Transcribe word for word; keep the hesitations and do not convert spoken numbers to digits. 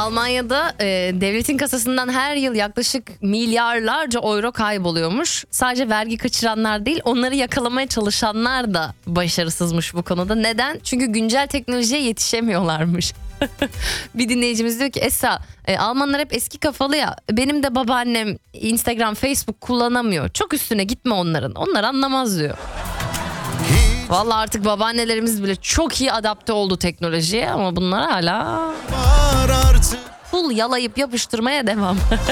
Almanya'da e, devletin kasasından her yıl yaklaşık milyarlarca euro kayboluyormuş. Sadece vergi kaçıranlar değil, onları yakalamaya çalışanlar da başarısızmış bu konuda. Neden? Çünkü güncel teknolojiye yetişemiyorlarmış. Bir dinleyicimiz diyor ki Esra, e, Almanlar hep eski kafalı ya, benim de babaannem Instagram, Facebook kullanamıyor. Çok üstüne gitme onların. Onlar anlamaz diyor. Vallahi artık babaannelerimiz bile çok iyi adapte oldu teknolojiye ama bunlar hala full yalayıp yapıştırmaya devam.